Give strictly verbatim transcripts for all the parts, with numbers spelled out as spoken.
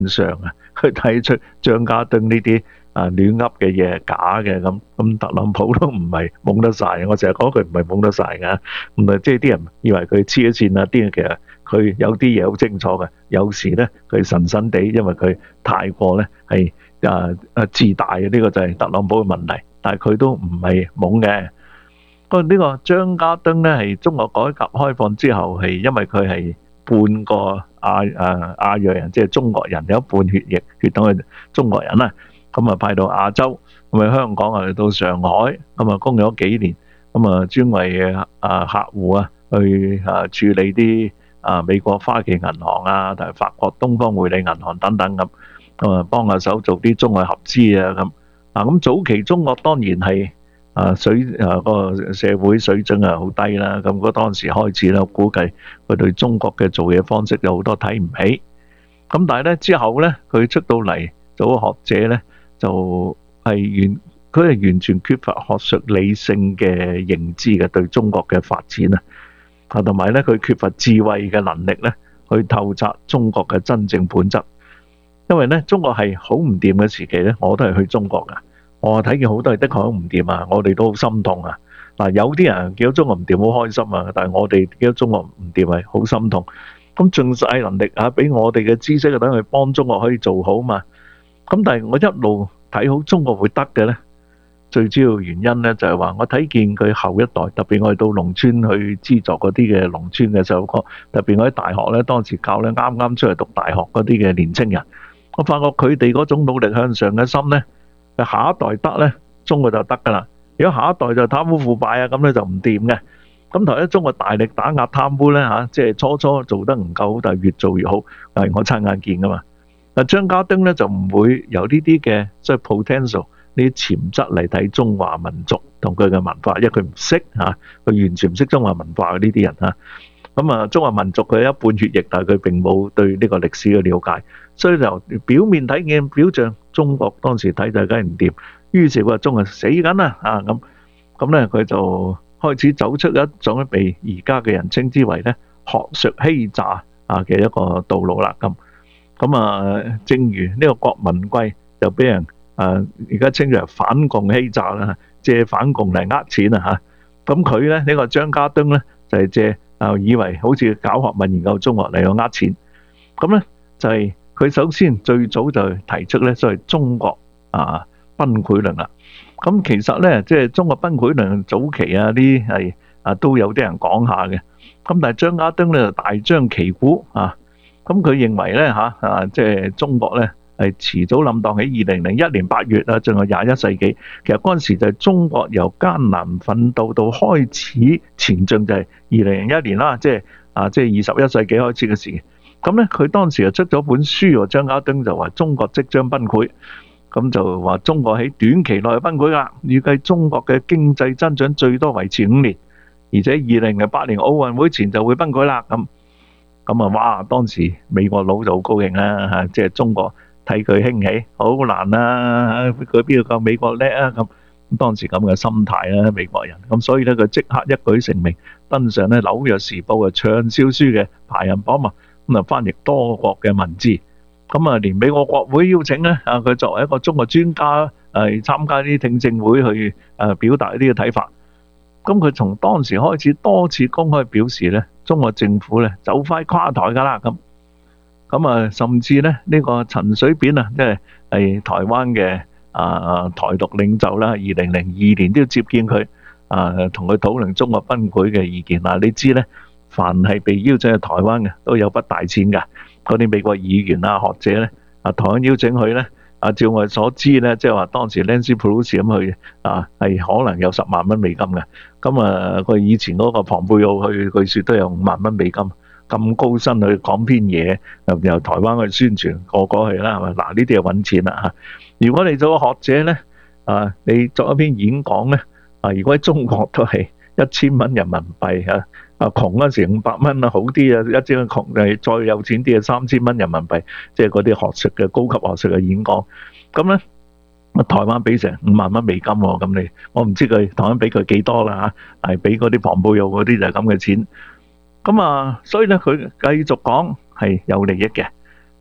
上啊，佢睇出張家敦呢啲啊亂噏嘅嘢係假嘅，咁咁特朗普都唔係懵得晒，我成日講佢唔係懵得晒㗎，咁啊即係啲人以為佢黐咗線啊，啲人其實佢有啲嘢好清楚嘅，有時咧佢神神地，因為佢太過咧係啊啊自大嘅，呢個就係特朗普嘅問題，但係佢都唔係懵嘅。不過呢個張家敦咧係中國改革開放之後係因為佢係半個亞誒亞裔人，即係中國人，有一半血液血統係中國人啦。咁啊派到亞洲，咁啊香港啊去到上海，咁啊供咗幾年，咁啊專為啊客戶啊去啊處理啲啊美國花旗銀行啊，同埋法國東方匯理銀行等等咁，咁啊幫下手做啲中外合資啊咁。啊咁早期中國當然係啊水啊個社會水準係好低啦，咁嗰當時開始咧，我估計佢對中國嘅做嘢方式有好多睇唔起。咁但係咧之後咧，佢出到嚟做個學者咧，就係完佢係完全缺乏學術理性嘅認知嘅對中國嘅發展啊，啊同埋咧佢缺乏智慧嘅能力咧，去透察中國嘅真正本質。因為咧中國係好唔掂嘅時期咧，我都係去中國噶。我睇見好多係的確好唔掂啊，我哋都好心痛啊。嗱，有啲人見到中國唔掂好開心啊，但係我哋見到中國唔掂係好心痛。咁盡晒能力啊，俾我哋嘅知識啊，等佢幫中國可以做好嘛。咁但係我一路睇好中國會得嘅咧，最主要原因咧就係話我睇見佢後一代，特別我哋到農村去資助嗰啲嘅農村嘅細路哥，特別我喺大學咧當時教咧啱啱出嚟讀大學嗰啲嘅年青人，我發覺佢哋嗰種努力向上嘅心咧，下一代得咧，中國就得噶啦。如果下一代就貪污腐敗啊，咁咧就唔掂嘅。咁頭一中國大力打壓貪污咧嚇，即係初初做得唔夠好，但係越做越好，係我親眼見噶嘛。嗱，張家敦咧就唔會有呢啲嘅即係 potential 呢啲潛質嚟睇中華民族同佢嘅文化，因為佢唔識嚇，佢完全唔識中華文化嘅呢啲人嚇。咁啊，中華民族佢一半血液，但係佢並冇對呢個歷史嘅了解，所以就表面睇見表象，中國當時睇就梗係唔掂，於是佢話中國死緊啦啊咁，咁咧佢就開始走出一種被而家嘅人稱之為咧學術欺詐啊嘅一個道路啦咁。咁啊，正如呢個郭文貴就俾人啊而家稱作反共欺詐啦，借反共嚟呃錢啊嚇。咁佢咧呢個張家敦咧就係借啊以為好似搞學問研究中國嚟到呃錢。咁咧就係佢首先最早就提出咧所謂中國啊崩潰論啦。咁其實咧即係中國崩潰論早期啊啲係啊都有啲人講下嘅。咁但係張家敦咧就大張旗鼓啊。咁佢認為咧嚇啊，即係中國咧係遲早冧檔。喺二零零一年八月啊，進入廿一世紀。其實嗰陣時就係中國由艱難奮鬥到開始前進，就係二零零一年啦，即係啊，即係二十一世紀開始嘅時。咁咧，佢當時就出咗本書喎，張家敦就話中國即將崩潰，咁就話中國喺短期內崩潰啦，預計中國嘅經濟增長最多維持五年，而且二零零八年奧運會前就會崩潰啦咁。咁啊，哇！當時美國佬就好高興啦嚇，即係中國睇佢興起，好難啊！佢邊度夠美國叻啊？咁咁當時咁嘅心態啦，美國人咁，所以咧佢即刻一舉成名，登上咧紐約時報嘅暢銷書嘅排行榜嘛。咁啊，翻譯多國嘅文字，咁啊，連美國國會邀請咧啊，佢作為一個中國專家係參加啲聽證會去誒表達呢啲嘅睇法。咁佢從當時開始多次公開表示咧，中國政府咧就快垮台噶啦咁。咁啊，甚至咧呢個陳水扁啊，即係係台灣嘅啊台獨領袖啦，二零零二年都要接見佢啊，同佢討論中國崩潰嘅意見。嗱，你知咧，凡係被邀請去台灣嘅都有筆大錢噶，嗰啲美國議員啊、學者咧啊，台灣邀請佢咧。啊，照我所知咧，即係話當時 Nancy Pelosi 咁去啊，係可能有十萬蚊美金嘅。咁啊，佢以前嗰個龐貝奧去據説都有五萬蚊美金，咁高薪去講篇嘢，由由台灣去宣傳過過去啦，係咪？嗱，呢啲係揾錢啦嚇。如果你做個學者咧，啊，你作一篇演講咧，啊，如果喺中國都係一千蚊人民幣嚇。啊，窮嗰時五百蚊啊，好啲啊，一張窮誒再有錢啲嘅三千蚊人民幣，即係嗰啲學術嘅高級學術嘅演講。咁咧，台灣俾成五萬蚊美金喎，咁你我唔知佢台灣俾佢幾多啦嚇，係俾嗰啲龐貝奧嗰啲就係咁嘅錢。咁啊，所以咧佢繼續講係有利益嘅。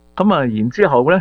咁啊，然之後咧。